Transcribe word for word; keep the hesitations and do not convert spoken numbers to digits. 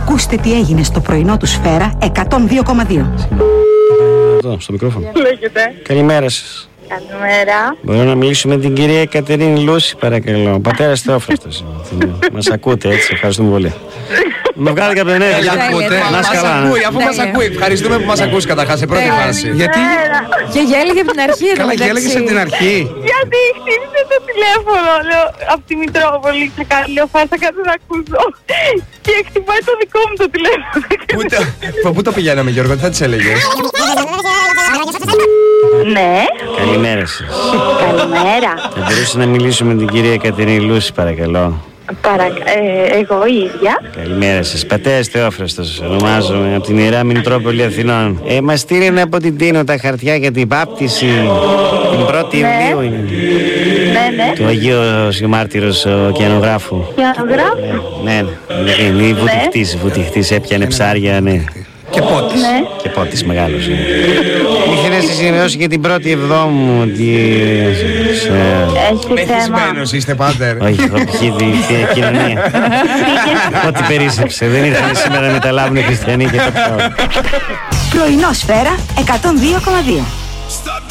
Ακούστε τι έγινε στο πρωινό του Σφαίρα εκατόν δύο κόμμα δύο. Εδώ, στο μικρόφωνο. Λέγεται. Καλημέρα σας. Καλημέρα. Μπορώ να μιλήσω με την κυρία Κατερίνη Λούση, παρακαλώ. Πατέρας Θεόφραστος. Μας ακούτε, έτσι, ευχαριστούμε πολύ. Με βγάλετε από τον έργο. Μας ακούει, αφού μας ακούει. Ευχαριστούμε που μας ακούς καταρχάς σε πρώτη φάση. Γιατί. Και γέλεγε από την αρχή. Καλά, γέλεγες από την αρχή. Γιατί χτύπησε το τηλέφωνο, λέω, από τη Μητρόπολη. Θα κάνω, λέω, φάσα κάτι να ακούσω. Και χτυπάει το δικό μου το τηλέφωνο. Πού το πηγαίναμε, Γιώργο, τι θα της έλεγες? Ναι. Καλημέρα σας. Καλημέρα. Θα μπορούσα να μιλήσω με την κυρία Κατερίνη Λούση, παρακαλώ. Παρα... Ε, εγώ η ίδια. Καλημέρα σας. Πατέρας Θεόφραστος ονομάζομαι, από την Ιερά Μητρόπολη Αθηνών. Ε, μας στείλανε από την Τίνο τα χαρτιά για την βάπτιση την πρώτη Ναι. Ιουλίου Ναι, ναι. του Αγίου Μάρτυρος Ωκεανογράφου. Ωκεανογράφου. Ναι, ναι, ναι, βουτυχτής, βουτυχτής, έπιανε ψάρια, ναι. Και πότης. Ναι. Και πότης μεγάλος. Ναι. Είχε να σας σημειώσει και την πρώτη εβδόμου ότι... Έχει θέμα. Μεθυσμένος είστε, πάτερ. Όχι, έχω π.χ. τη κοινωνία. Ό,τι περίσσεψε. Δεν ήρθαν σήμερα να μεταλάβουν οι χριστιανοί και το πιο. Πρωινό Σφαίρα εκατόν δύο κόμμα δύο.